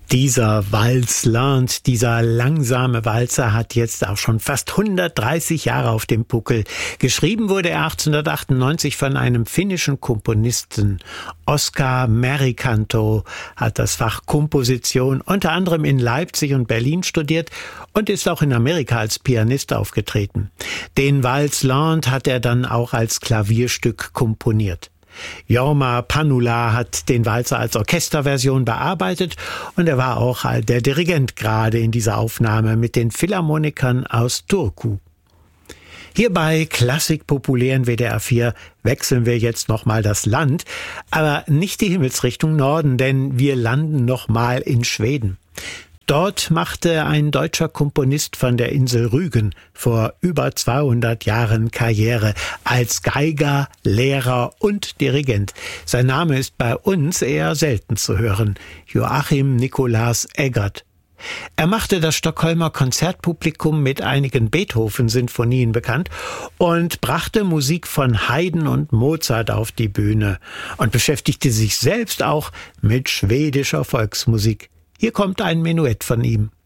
Dieser Walzland, dieser langsame Walzer hat jetzt auch schon fast 130 Jahre auf dem Buckel. Geschrieben wurde er 1898 von einem finnischen Komponisten. Oskar Merikanto hat das Fach Komposition unter anderem in Leipzig und Berlin studiert und ist auch in Amerika als Pianist aufgetreten. Den Walzland hat er dann auch als Klavierstück komponiert. Jorma Panula hat den Walzer als Orchesterversion bearbeitet und er war auch der Dirigent gerade in dieser Aufnahme mit den Philharmonikern aus Turku. Hier bei Klassik populär in WDR 4 wechseln wir jetzt nochmal das Land, aber nicht die Himmelsrichtung Norden, denn wir landen nochmal in Schweden. Dort machte ein deutscher Komponist von der Insel Rügen vor über 200 Jahren Karriere als Geiger, Lehrer und Dirigent. Sein Name ist bei uns eher selten zu hören: Joachim Nicolas Eggert. Er machte das Stockholmer Konzertpublikum mit einigen Beethoven-Sinfonien bekannt und brachte Musik von Haydn und Mozart auf die Bühne und beschäftigte sich selbst auch mit schwedischer Volksmusik. Hier kommt ein Menuett von ihm.